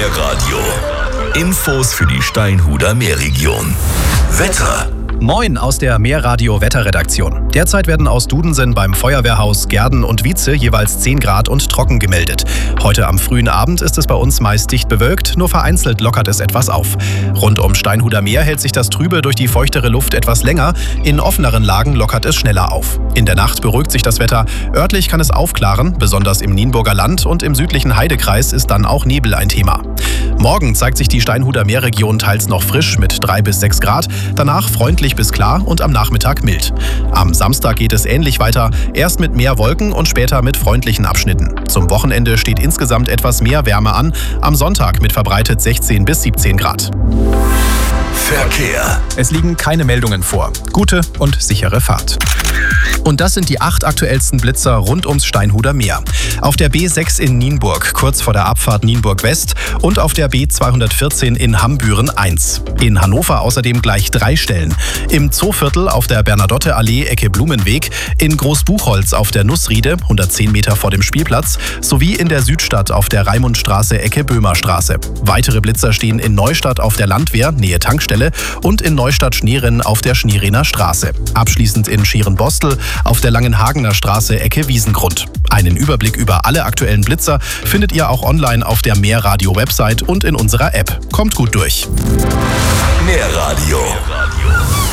Meerradio. Infos für die Steinhuder Meerregion. Wetter. Moin aus der Meerradio Wetterredaktion. Derzeit werden aus Dudensen beim Feuerwehrhaus Gerden und Wietze jeweils 10 Grad und trocken gemeldet. Heute am frühen Abend ist es bei uns meist dicht bewölkt, nur vereinzelt lockert es etwas auf. Rund um Steinhuder Meer hält sich das Trübe durch die feuchtere Luft etwas länger, in offeneren Lagen lockert es schneller auf. In der Nacht beruhigt sich das Wetter, örtlich kann es aufklaren, besonders im Nienburger Land und im südlichen Heidekreis ist dann auch Nebel ein Thema. Morgen zeigt sich die Steinhuder Meerregion teils noch frisch mit 3 bis 6 Grad, danach freundlich bis klar und am Nachmittag mild. Am Samstag geht es ähnlich weiter, erst mit mehr Wolken und später mit freundlichen Abschnitten. Zum Wochenende steht insgesamt etwas mehr Wärme an, am Sonntag mit verbreitet 16 bis 17 Grad. Verkehr. Es liegen keine Meldungen vor. Gute und sichere Fahrt. Und das sind die 8 aktuellsten Blitzer rund ums Steinhuder Meer. Auf der B6 in Nienburg, kurz vor der Abfahrt Nienburg West und auf der B214 in Hambüren 1. In Hannover außerdem gleich 3 Stellen. Im Zooviertel auf der Bernadotte-Allee Ecke Blumenweg, in Großbuchholz auf der Nussriede, 110 Meter vor dem Spielplatz, sowie in der Südstadt auf der Raimundstraße Ecke Böhmerstraße. Weitere Blitzer stehen in Neustadt auf der Landwehr, Nähe Tankstelle und in Neustadt-Schneeren auf der Schneerener Straße. Abschließend in Schierenbostel auf der Langenhagener Straße Ecke Wiesengrund. Einen Überblick über alle aktuellen Blitzer findet ihr auch online auf der Meerradio-Website und in unserer App. Kommt gut durch. Meerradio.